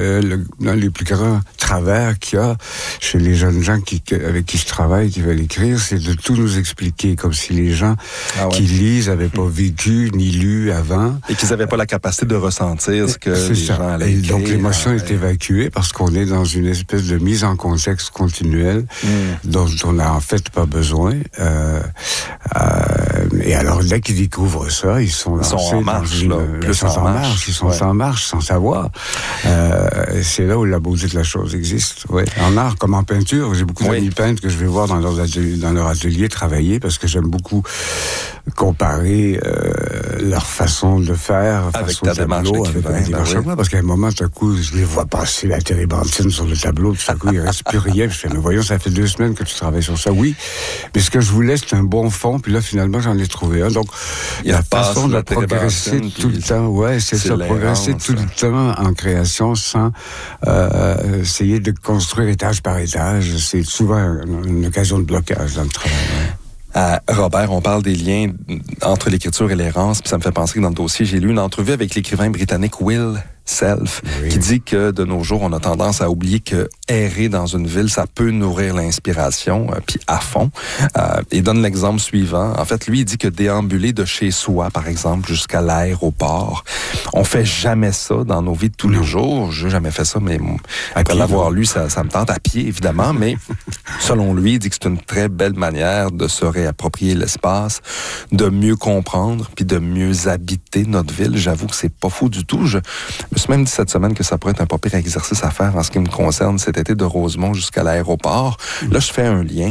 l'un des plus grands travers qu'il y a chez les jeunes gens avec qui je travaille, qui veulent écrire, c'est de tout nous expliquer, comme si les gens qui lisent n'avaient pas vécu ni lu avant. Et qu'ils n'avaient pas la capacité de ressentir ce que les gens allaient écrire. Donc l'émotion est évacuée parce qu'on est dans une espèce de mise en contexte continuelle dont on n'a en fait pas besoin. Et alors, dès qu'ils découvrent ça, ils sont en marche, ils sont en marche sans savoir. C'est là où la beauté de la chose existe. Ouais. En art comme en peinture, j'ai beaucoup d'amis peintres que je vais voir dans leur atelier travailler parce que j'aime beaucoup comparer leur façon de faire avec ta démarche d'écrivain. Parce qu'à un moment, tout à coup, je les vois passer la télébrantine sur le tableau, tout à coup, il ne reste plus rien. Je fais, mais voyons, ça fait 2 semaines que tu travailles sur ça. Oui, mais ce que je voulais, c'est un bon fond, puis là, finalement, j'en ai trouvé un. Donc, il y a la façon de progresser tout le temps, c'est ça, progresser tout le temps en création sans essayer de construire étage par étage. C'est souvent une occasion de blocage dans le travail. Robert, on parle des liens entre l'écriture et l'errance, puis ça me fait penser que dans le dossier, j'ai lu une entrevue avec l'écrivain britannique Will Self, qui dit que de nos jours, on a tendance à oublier que errer dans une ville, ça peut nourrir l'inspiration, puis à fond. Il donne l'exemple suivant. En fait, lui, il dit que déambuler de chez soi, par exemple, jusqu'à l'aéroport, on fait jamais ça dans nos vies de tous les jours. J'ai jamais fait ça, mais après l'avoir lu, ça me tente à pied, évidemment, mais selon lui, il dit que c'est une très belle manière de se réapproprier l'espace, de mieux comprendre, puis de mieux habiter notre ville. J'avoue que c'est pas fou du tout. Je me suis même dit cette semaine que ça pourrait être un pas pire exercice à faire en ce qui me concerne cet été de Rosemont jusqu'à l'aéroport. Là, je fais un lien.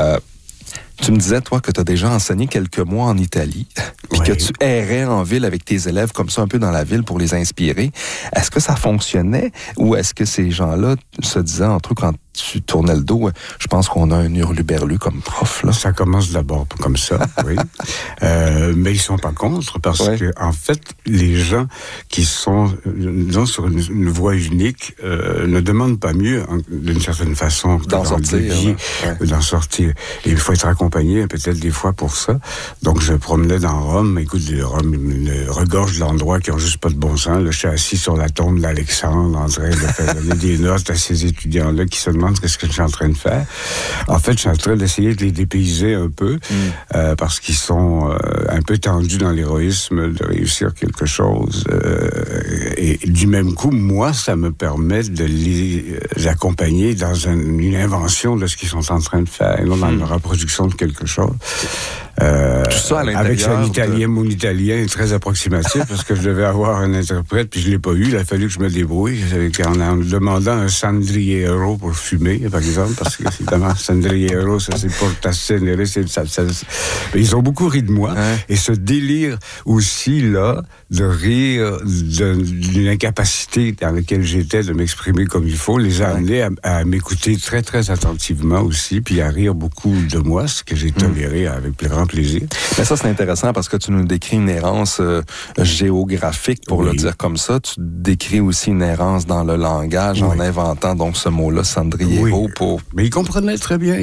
Tu me disais, toi, que tu as déjà enseigné quelques mois en Italie, puis que tu errais en ville avec tes élèves comme ça, un peu dans la ville pour les inspirer. Est-ce que ça fonctionnait ou est-ce que ces gens-là se disaient entre eux quand tu tournais le dos, je pense qu'on a un hurluberlu comme prof, là? Ça commence d'abord comme ça, oui. Mais ils sont pas contre parce que, en fait, les gens qui sont, disons, sur une voie unique, ne demandent pas mieux, d'une certaine façon, d'en sortir. Et il faut être accompagné, peut-être des fois pour ça. Donc, je promenais dans Rome. Écoute, Rome me regorge de l'endroit qui ont juste pas de bon sens. Là, je suis assis sur la tombe d'Alexandre en train de faire donner des notes à ces étudiants-là qui se demandent ce que je suis en train de faire. En fait, je suis en train d'essayer de les dépayser un peu parce qu'ils sont un peu tendus dans l'héroïsme de réussir quelque chose. Et du même coup, moi, ça me permet de les accompagner dans une invention de ce qu'ils sont en train de faire, et non dans la reproduction de quelque chose. Tout ça à l'intérieur. Mon italien est très approximatif parce que je devais avoir un interprète puis je l'ai pas eu. Il a fallu que je me débrouille en demandant un Sandriero pour fumer, par exemple, parce que évidemment, Sandriero, ça c'est pour tassenere, ils ont beaucoup ri de moi. Et ce délire aussi, là, de rire d'une incapacité dans laquelle j'étais de m'exprimer comme il faut, les a amenés à m'écouter très, très attentivement aussi, puis à rire beaucoup de moi, ce que j'ai toléré avec plus grand plaisir. Mais ça, c'est intéressant parce que tu nous décris une errance géographique, pour le dire comme ça. Tu décris aussi une errance dans le langage en inventant donc ce mot-là, Sandriero, pour... Mais il comprenait très bien,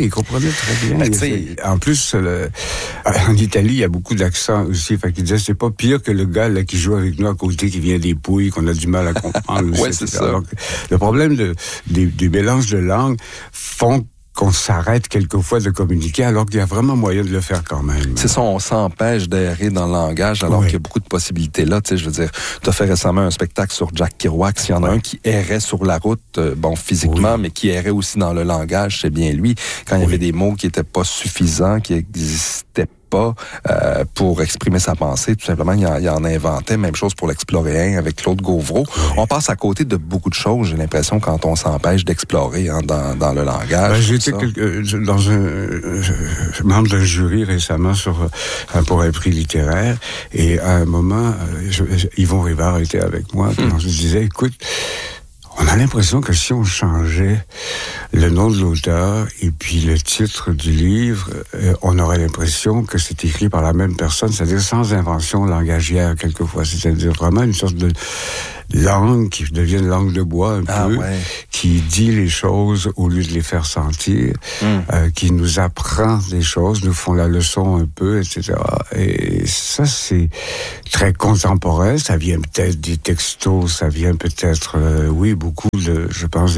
en plus, en Italie, il y a beaucoup d'accents aussi. Fait qu'il disait, c'est pas pire que le gars là, qui joue avec nous à côté, qui vient des Pouilles, qu'on a du mal à comprendre. C'est ça. Alors, le problème des mélanges de langues font qu'on s'arrête quelquefois de communiquer alors qu'il y a vraiment moyen de le faire quand même. C'est ça, on s'empêche d'errer dans le langage alors qu'il y a beaucoup de possibilités là. Tu sais, je veux dire, tu as fait récemment un spectacle sur Jack Kerouac. S'il y en a un qui errait sur la route, physiquement, mais qui errait aussi dans le langage, c'est bien lui. Quand il y avait des mots qui n'étaient pas suffisants, qui n'existaient pas pour exprimer sa pensée, tout simplement, il en inventait. Même chose pour l'Exploréen avec Claude Gauvreau. On passe à côté de beaucoup de choses, j'ai l'impression, quand on s'empêche d'explorer dans le langage. J'ai été dans membre d'un jury récemment pour un prix littéraire, et à un moment, Yvon Rivard était avec moi, puis on se disait, écoute, on a l'impression que si on changeait le nom de l'auteur et puis le titre du livre, on aurait l'impression que c'est écrit par la même personne, c'est-à-dire sans invention langagière quelquefois, c'est-à-dire vraiment une sorte langue qui devient une langue de bois un peu, ouais. qui dit les choses au lieu de les faire sentir, qui nous apprend des choses, nous font la leçon un peu, etc. Et ça, c'est très contemporain. Ça vient peut-être des textos, ça vient peut-être, oui, beaucoup de, je pense,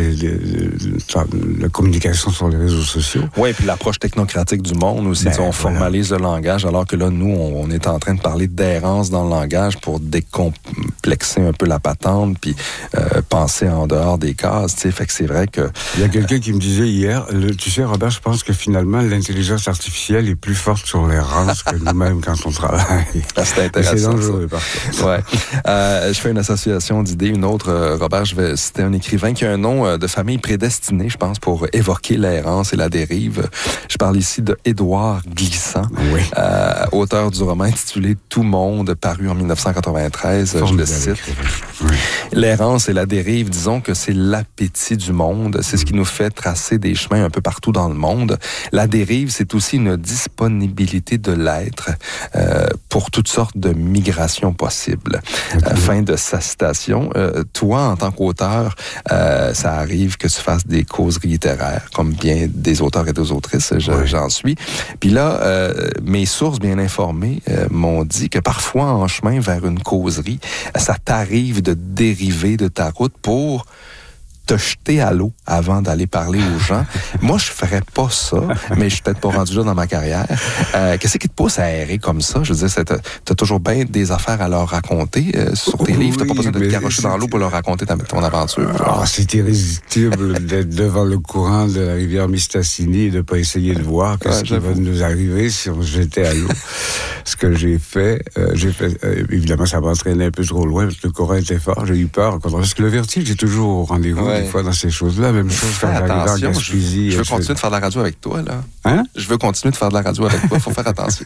de communication sur les réseaux sociaux. Oui, et puis l'approche technocratique du monde aussi. On formalise le langage, alors que là, nous, on est en train de parler d'errance dans le langage pour décomplexer un peu la patente, puis penser en dehors des cases. Fait que c'est vrai que... Il y a quelqu'un qui me disait hier, tu sais, Robert, je pense que finalement, l'intelligence artificielle est plus forte sur l'errance que nous-mêmes quand on travaille. C'est intéressant. C'est dangereux, par contre. Ouais. Je fais une association d'idées. Une autre, Robert, je vais citer un écrivain qui a un nom de famille prédestiné, je pense, pour évoquer l'errance et la dérive. Je parle ici de Édouard Glissant, oui. Auteur du roman intitulé Tout monde, paru en 1993. Je le cite. Oui. L'errance et la dérive, disons que c'est l'appétit du monde. C'est ce qui nous fait tracer des chemins un peu partout dans le monde. La dérive, c'est aussi une disponibilité de l'être pour toutes sortes de migrations possibles. Fin de sa citation. Toi, en tant qu'auteur, ça arrive que tu fasses des causeries littéraires, comme bien des auteurs et des autrices, j'en suis. Puis là, mes sources bien informées m'ont dit que parfois, en chemin vers une causerie, ça t'arrive de dériver de ta route pour te jeter à l'eau avant d'aller parler aux gens. Moi, je ferais pas ça, mais je suis peut-être pas rendu là dans ma carrière. Qu'est-ce qui te pousse à errer comme ça? Je veux dire, t'as toujours bien des affaires à leur raconter sur tes livres. T'as pas besoin de te garrocher dans l'eau pour leur raconter ton aventure. C'est irrésistible d'être devant le courant de la rivière Mistassini et de pas essayer de voir ce qui va nous arriver si on se jetait à l'eau. Ce que j'ai fait, évidemment, ça m'a entraîné un peu trop loin parce que le courant était fort. J'ai eu peur. Parce que le vertige, j'ai toujours au rendez-vous. Des fois dans ces choses-là, même chose quand j'arrive en Gaspésie. Je veux continuer de faire de la radio avec toi, là. Hein? Je veux continuer de faire de la radio avec toi, faut faire attention.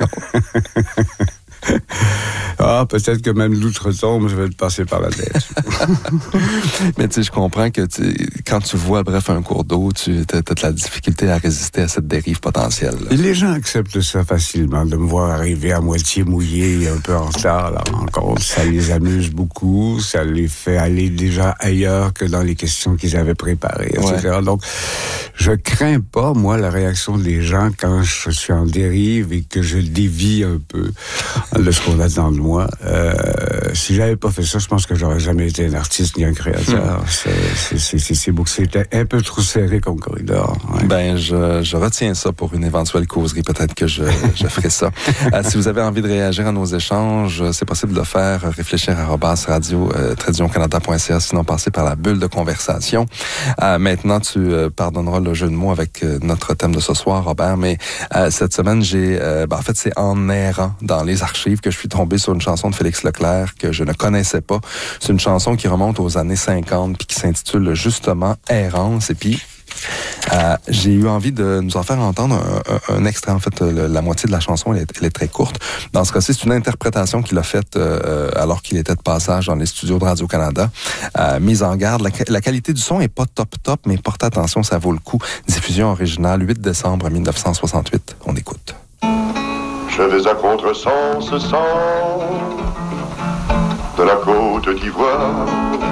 Peut-être que même l'outre-tombe, je vais te passer par la tête. Mais tu sais, je comprends que quand tu vois, bref, un cours d'eau, tu as de la difficulté à résister à cette dérive potentielle. Là. Et les gens acceptent ça facilement, de me voir arriver à moitié mouillé, un peu en retard à la rencontre. Ça les amuse beaucoup, ça les fait aller déjà ailleurs que dans les questions qu'ils avaient préparées, etc. Ouais. Donc, je crains pas, moi, la réaction des gens quand je suis en dérive et que je dévie un peu de ce qu'on attend de moi. Si j'avais pas fait ça, je pense que j'aurais jamais été un artiste ni un créateur. C'était un peu trop serré comme corridor. Ouais. Ben, je retiens ça pour une éventuelle causerie. Peut-être que je ferai ça. Si vous avez envie de réagir à nos échanges, c'est possible de le faire. Réfléchir à radio-canada.ca, sinon passer par la bulle de conversation. Maintenant, tu pardonneras le jeu de mots avec notre thème de ce soir, Robert, mais cette semaine, en fait, c'est en errant dans les archives que je suis tombé sur une chanson de Félix Leclerc que je ne connaissais pas. C'est une chanson qui remonte aux années 50 puis qui s'intitule justement Errance. Et puis, j'ai eu envie de nous en faire entendre un extrait. En fait, la moitié de la chanson, elle est très courte. Dans ce cas-ci, c'est une interprétation qu'il a faite alors qu'il était de passage dans les studios de Radio-Canada. Mise en garde, la qualité du son est pas top, mais portez attention, ça vaut le coup. Diffusion originale, 8 décembre 1968. On écoute. Je vais à contresens de la Côte d'Ivoire,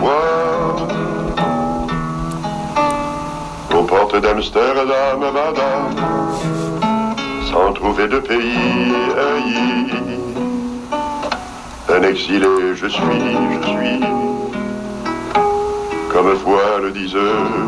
aux portes d'Amsterdam, madame, sans trouver de pays. Un exilé, je suis, comme voile disent